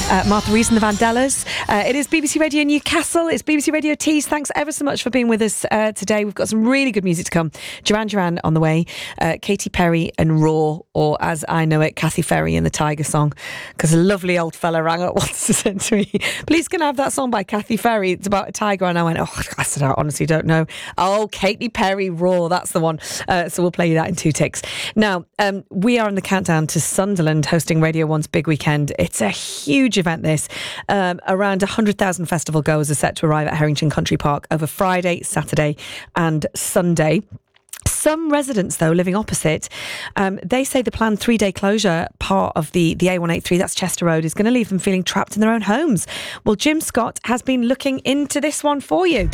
Martha Rees and the Vandellas. It is BBC Radio Newcastle. It's BBC Radio Tees. Thanks ever so much for being with us today. We've got some really good music to come. Duran Duran on the way. Katy Perry and Raw, or as I know it, Kathy Ferry and the Tiger Song. Because a lovely old fella rang up once to say to me, please can I have that song by Kathy Ferry? It's about a tiger. And I went, I said, I honestly don't know. Oh, Katy Perry, Raw, that's the one. So we'll play you that in 2 ticks. Now, we are on the countdown to Sunderland hosting Radio 1's Big Weekend. It's a huge event, this. Around 100,000 festival goers are set to arrive at Harrington Country Park over Friday, Saturday and Sunday. Some residents, though, living opposite, they say the planned 3-day closure part of the A183, that's Chester Road, is going to leave them feeling trapped in their own homes. Well, Jim Scott has been looking into this one for you.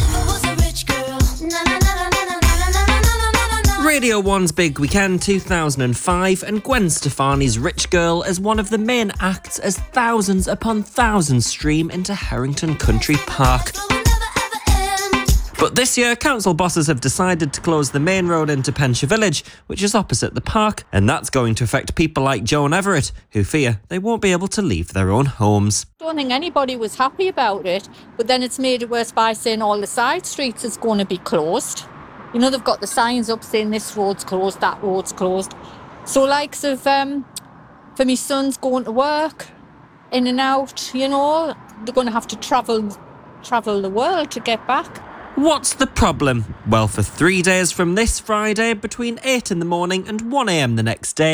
Radio 1's Big Weekend 2005 and Gwen Stefani's Rich Girl as one of the main acts as thousands upon thousands stream into Harrington Country Park. But this year, council bosses have decided to close the main road into Penshaw Village, which is opposite the park, and that's going to affect people like Joan Everett, who fear they won't be able to leave their own homes. I don't think anybody was happy about it, but then it's made it worse by saying all the side streets is going to be closed. You know, they've got the signs up saying this road's closed, that road's closed. So likes of, for me son's going to work, in and out, you know, they're going to have to travel the world to get back. What's the problem? Well, for 3 days from this Friday, between 8 in the morning and 1 a.m. the next day,